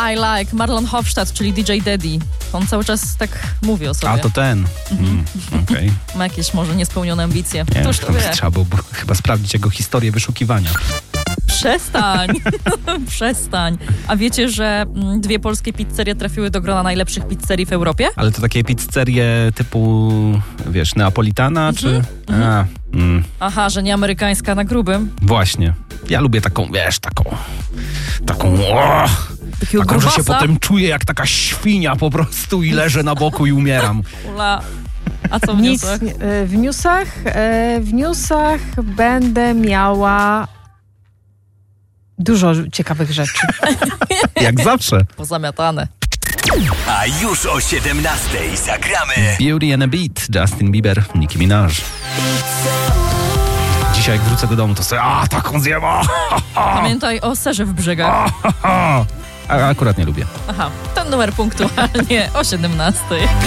I Like, Marlon Hofstadt, czyli DJ Daddy. On cały czas tak mówi o sobie. A to ten. Okej. Ma jakieś może niespełnione ambicje. Nie, Któż to wie? trzeba było chyba sprawdzić jego historię wyszukiwania. Przestań. Przestań. A wiecie, że 2 polskie pizzerie trafiły do grona najlepszych pizzerii w Europie? Ale to takie pizzerie typu, wiesz, neapolitana, czy... Aha, że nie amerykańska na grubym. Właśnie. Ja lubię taką, wiesz, taką Takiego że się grubasa. potem czuję jak taka świnia po prostu i leżę na boku i umieram. Ula. A co w Nic, newsach? w newsach będę miała dużo ciekawych rzeczy. Jak zawsze. Pozamiatane. A już o 17:00 zagramy Beauty and a Beat, Justin Bieber, Nicki Minaj. Dzisiaj jak wrócę do domu, to sobie taką zjem. Pamiętaj o serze w brzegach. A akurat nie lubię. Aha, ten numer punktualnie o 17:00.